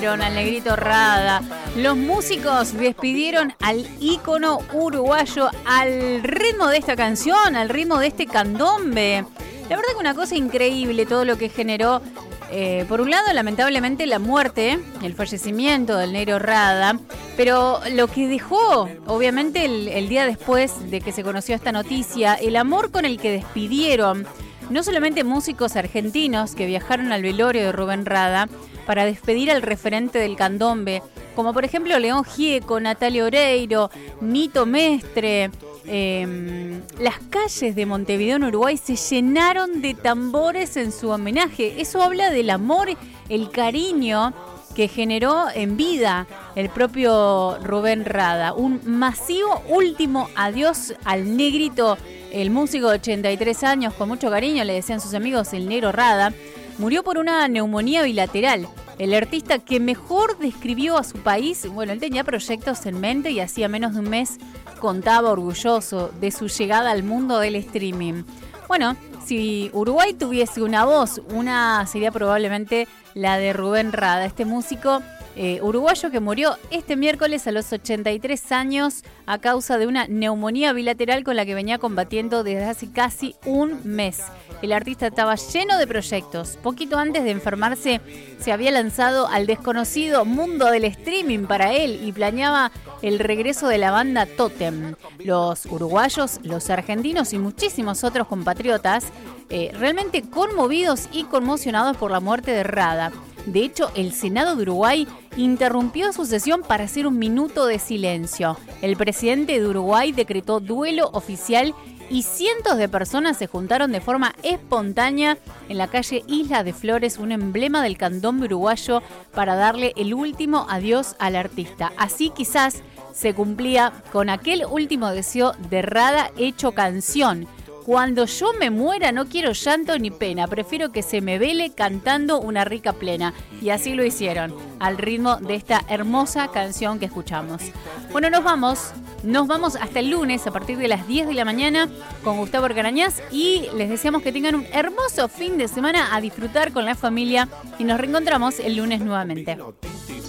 despidieron al Negrito Rada. Los músicos despidieron al ícono uruguayo al ritmo de esta canción, al ritmo de este candombe. La verdad que una cosa increíble todo lo que generó. Por un lado, lamentablemente, la muerte, el fallecimiento del Negro Rada, pero lo que dejó, obviamente, el día después de que se conoció esta noticia, el amor con el que despidieron no solamente músicos argentinos que viajaron al velorio de Rubén Rada para despedir al referente del candombe, como por ejemplo León Gieco, Natalia Oreiro, Nito Mestre. Las calles de Montevideo en Uruguay se llenaron de tambores en su homenaje. Eso habla del amor, el cariño que generó en vida el propio Rubén Rada. Un masivo último adiós al Negrito, el músico de 83 años, con mucho cariño le decían sus amigos el Negro Rada. Murió por una neumonía bilateral. El artista que mejor describió a su país, bueno, él tenía proyectos en mente y hacía menos de un mes contaba orgulloso de su llegada al mundo del streaming. Bueno, si Uruguay tuviese una voz, una sería probablemente la de Rubén Rada, este músico uruguayo que murió este miércoles a los 83 años a causa de una neumonía bilateral con la que venía combatiendo desde hace casi un mes. El artista estaba lleno de proyectos. Poquito antes de enfermarse se había lanzado al desconocido mundo del streaming para él y planeaba el regreso de la banda Totem. Los uruguayos, los argentinos y muchísimos otros compatriotas realmente conmovidos y conmocionados por la muerte de Rada. De hecho, el Senado de Uruguay interrumpió su sesión para hacer un minuto de silencio. El presidente de Uruguay decretó duelo oficial y cientos de personas se juntaron de forma espontánea en la calle Isla de Flores, un emblema del candombe uruguayo, para darle el último adiós al artista. Así quizás se cumplía con aquel último deseo de Rada hecho canción. Cuando yo me muera no quiero llanto ni pena, prefiero que se me vele cantando una rica plena. Y así lo hicieron, al ritmo de esta hermosa canción que escuchamos. Bueno, nos vamos hasta el lunes a partir de las 10 de la mañana con Gustavo Argarañaz y les deseamos que tengan un hermoso fin de semana a disfrutar con la familia y nos reencontramos el lunes nuevamente.